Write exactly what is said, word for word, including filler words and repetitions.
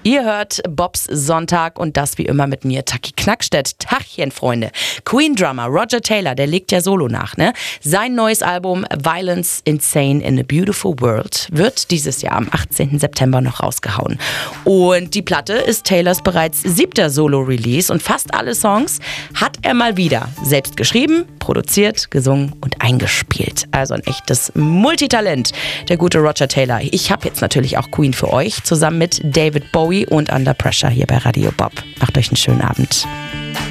Ihr hört Bobs Sonntag und das wie immer mit mir, Taki Knackstedt. Tachchen, Freunde. Queen-Drummer Roger Taylor, der legt ja Solo nach, ne? Sein neues Album Violence Insane in a Beautiful World wird dieses Jahr am achtzehnten September noch rausgehauen. Und die Platte ist Taylors bereits siebter Solo-Release und fast alle Songs hat er mal wieder selbst geschrieben, produziert, gesungen und eingespielt. Also ein echtes Multitalent, der gute Roger Taylor. Ich habe jetzt natürlich auch Queen für euch, zusammen mit David Bowie und Under Pressure hier bei Radio Bob. Macht euch einen schönen Abend.